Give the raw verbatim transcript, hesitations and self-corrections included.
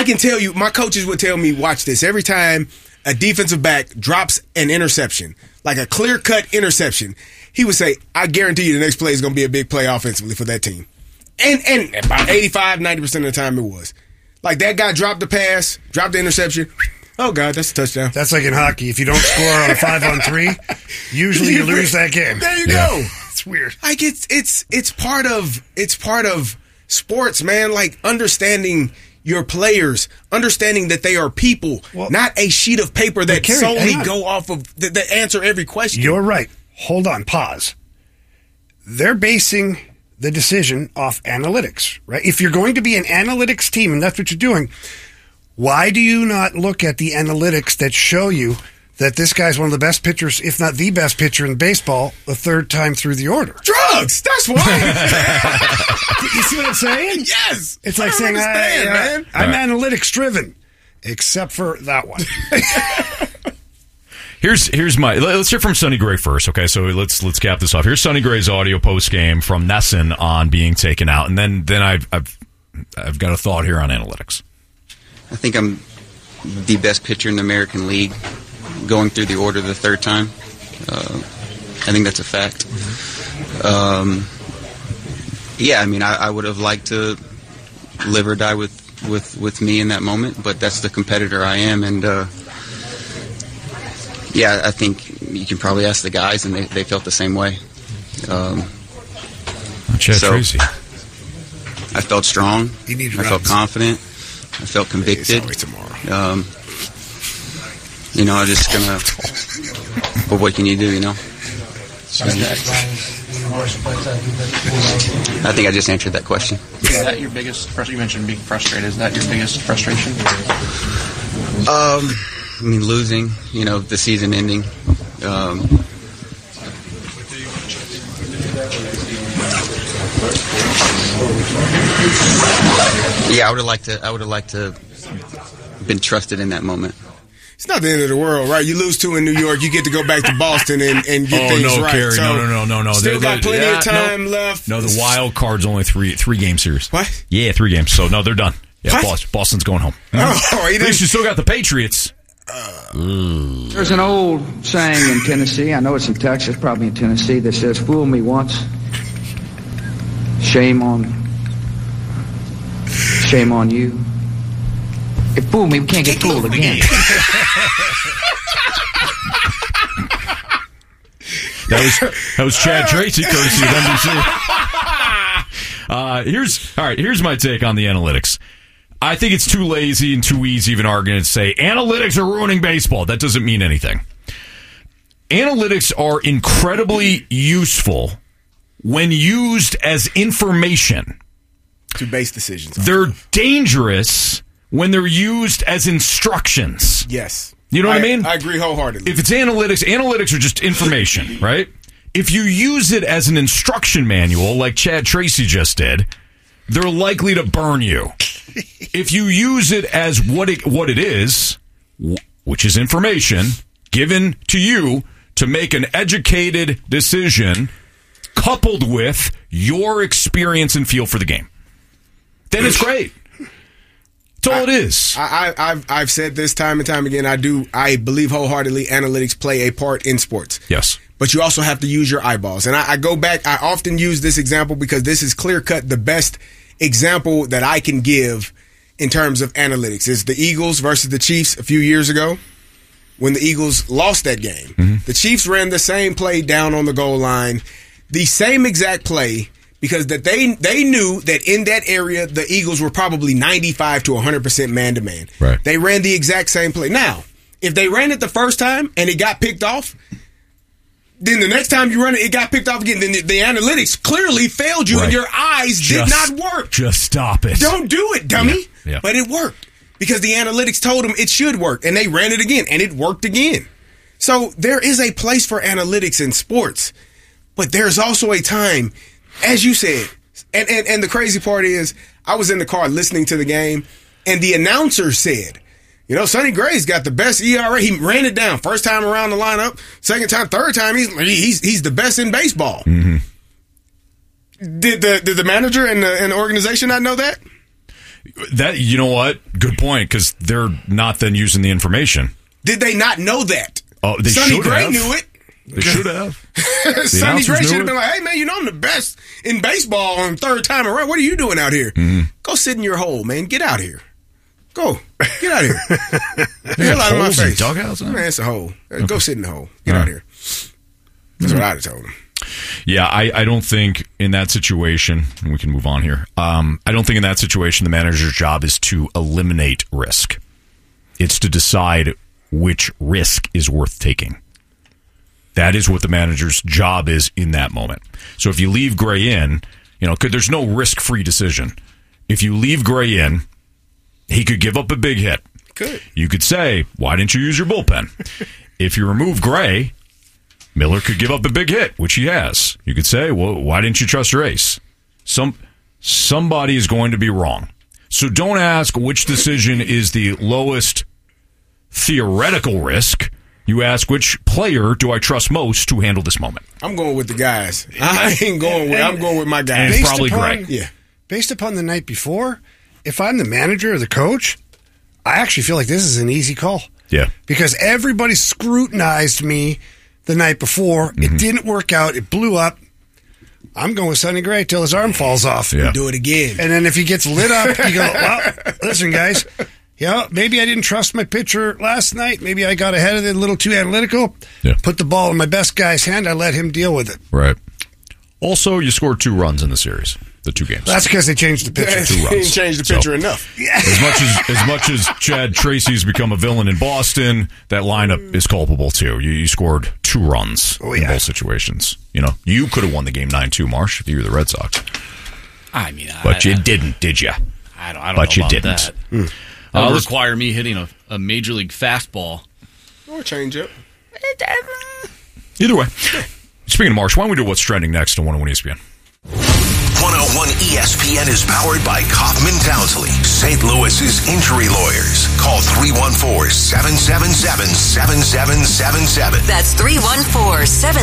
I can tell you, my coaches would tell me, watch this. Every time a defensive back drops an interception, like a clear-cut interception, he would say, I guarantee you the next play is going to be a big play offensively for that team. And and about eighty-five, ninety percent of the time it was. Like that guy dropped the pass, dropped the interception. Oh, God, that's a touchdown. That's like in hockey. If you don't score on a five-on-three, usually you lose that game. There you yeah. go. It's weird. Like it's it's it's part of it's part of sports, man. Like understanding your players, understanding that they are people, well, not a sheet of paper that Kerry, solely go off of that, that answer every question. You're right. Hold on. Pause. They're basing the decision off analytics, right? If you're going to be an analytics team, and that's what you're doing, why do you not look at the analytics that show you that this guy's one of the best pitchers, if not the best pitcher in baseball, the third time through the order? Drugs! That's why! You see what I'm saying? Yes! It's like I saying, I, man. I, I'm right. analytics driven, except for that one. Here's here's my let's hear from Sonny Gray first, okay? So let's let's cap this off. Here's Sonny Gray's audio post game from Nesson on being taken out, and then then I've I've I've got a thought here on analytics. I think I'm the best pitcher in the American League, going through the order the third time. Uh, I think that's a fact. Um, yeah, I mean, I, I would have liked to live or die with, with, with me in that moment, but that's the competitor I am, and. Uh, Yeah, I think you can probably ask the guys, and they, they felt the same way. Um, Chad so Tracy. I felt strong. You need I felt confident. I felt convicted. Um, you know, I'm just gonna. But what can you do? You know. I think I just answered that question. Is that your biggest? You mentioned being frustrated. Is that your biggest frustration? Um. I mean, losing, you know, the season ending. Um, yeah, I would have liked to. I would have liked to been trusted in that moment. It's not the end of the world, right? You lose two in New York, you get to go back to Boston and, and get oh, things no, right. Kerry, So no, no, no, no, no. Still they're, got they're, plenty yeah, of time no, left. No, the wild card's only three three game series. What? Yeah, three games. So no, they're done. Yeah, what? Boston, Boston's going home. Oh, At least you still got the Patriots. Uh, There's an old saying in Tennessee, I know it's in Texas, probably in Tennessee, that says, fool me once, shame on, shame on you. If fool me, we can't get fooled again. That was that was Chad Tracy, courtesy of N B C. Uh, here's all right. Here's my take on the analytics. I think it's too lazy and too easy of an argument to say analytics are ruining baseball. That doesn't mean anything. Analytics are incredibly useful when used as information. To base decisions. They're dangerous when they're used as instructions. Yes. You know what I, I mean? I agree wholeheartedly. If it's analytics, analytics are just information, right? If you use it as an instruction manual, like Chad Tracy just did, they're likely to burn you. If you use it as what it what it is, which is information given to you to make an educated decision, coupled with your experience and feel for the game, then it's great. That's all I, it is. I, I, I've I've said this time and time again. I do. I believe wholeheartedly analytics play a part in sports. Yes. But you also have to use your eyeballs. And I, I go back. I often use this example because this is clear cut the best example that I can give in terms of analytics. Is the Eagles versus the Chiefs a few years ago when the Eagles lost that game. Mm-hmm. The Chiefs ran the same play down on the goal line, the same exact play. Because that they they knew that in that area, the Eagles were probably ninety-five to one hundred percent man-to-man. Right. They ran the exact same play. Now, if they ran it the first time and it got picked off, then the next time you run it, it got picked off again. Then the, the analytics clearly failed you, right. And your eyes just, did not work. Just stop it. Don't do it, dummy. Yeah, yeah. But it worked because the analytics told them it should work, and they ran it again, and it worked again. So there is a place for analytics in sports, but there's also a time, as you said, and, and, and the crazy part is, I was in the car listening to the game, and the announcer said, you know, Sonny Gray's got the best E R A. He ran it down. First time around the lineup. Second time, third time, he's he's he's the best in baseball. Mm-hmm. Did the did the manager and the, and the organization not know that? That you know what? Good point, because they're not then using the information. Did they not know that? Oh, they Sonny should Gray have. knew it. They should have. Sonny Gray announcers should knew have been it. like, hey, man, you know I'm the best in baseball on third time around. What are you doing out here? Mm-hmm. Go sit in your hole, man. Get out of here. Go. Get out of here. Get They got out of my holes in face. dugouts now? Man, it's a hole. Go sit in the hole. Get out of here. That's what I'd have told him. Yeah, I, I don't think in that situation, and we can move on here. Um, I don't think in that situation the manager's job is to eliminate risk. It's to decide which risk is worth taking. That is what the manager's job is in that moment. So if you leave Gray in, you know, could, there's no risk-free decision. If you leave Gray in, he could give up a big hit. Could. You could say, why didn't you use your bullpen? If you remove Gray, Miller could give up a big hit, which he has. You could say, well, why didn't you trust your ace? Some Somebody is going to be wrong. So don't ask which decision is the lowest theoretical risk. You ask, which player do I trust most to handle this moment? I'm going with the guys. I ain't going with, I'm going with my guys. And Based probably upon- Gray. Yeah. Based upon the night before, if I'm the manager or the coach, I actually feel like this is an easy call. Yeah. Because everybody scrutinized me the night before. Mm-hmm. It didn't work out. It blew up. I'm going with Sonny Gray till his arm falls off. Yeah. Do it again. And then if he gets lit up, you go, well, listen, guys, yeah, maybe I didn't trust my pitcher last night. Maybe I got ahead of it a little too analytical. Yeah. Put the ball in my best guy's hand. I let him deal with it. Right. Also, you scored two runs in the series, the two games. That's because they changed the pitcher. two He runs. ain't changed the So- picture enough. As much as as much as Chad Tracy's become a villain in Boston, that lineup is culpable too. You, you scored two runs Oh, in yeah. both situations. You know, you could have won the game nine two, Marsh, if you were the Red Sox. I mean, But I, you I, didn't, did you? I don't, I don't But know you about didn't. that. Mm. That Uh, would let's- require me hitting a, a major league fastball. Or change up. Either way. Speaking of Marsh, why don't we do what's trending next on one oh one E S P N? one oh one E S P N is powered by Kaufman Townsley, Saint Louis's injury lawyers. Call three one four, seven seven seven, seven seven seven seven. That's three one four, seven